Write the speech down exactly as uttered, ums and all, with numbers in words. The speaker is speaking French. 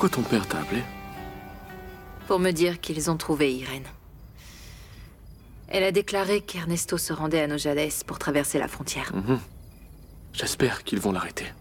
Pourquoi ton père t'a appelé? Pour me dire qu'ils ont trouvé Irène. Elle a déclaré qu'Ernesto se rendait à Nojades pour traverser la frontière. Mmh. J'espère qu'ils vont l'arrêter.